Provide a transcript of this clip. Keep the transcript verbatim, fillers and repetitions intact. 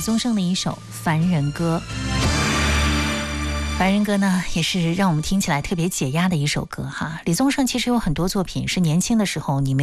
宗盛的一首《凡人歌》。凡人歌呢，也是让我们听起来特别解压的一首歌哈。李宗盛其实有很多作品是年轻的时候你没